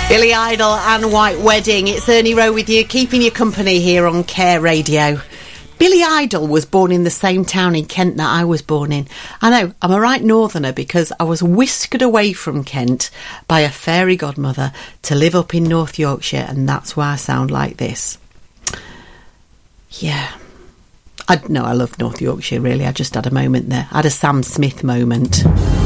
Billy Idol and White Wedding. It's Ernie Rowe with you, keeping you company here on Care Radio. Billy Idol was born in the same town in Kent that I was born in. I know, I'm a right northerner because I was whisked away from Kent by a fairy godmother to live up in North Yorkshire, and that's why I sound like this. Yeah. I love North Yorkshire, really. I just had a moment there. I had a Sam Smith moment.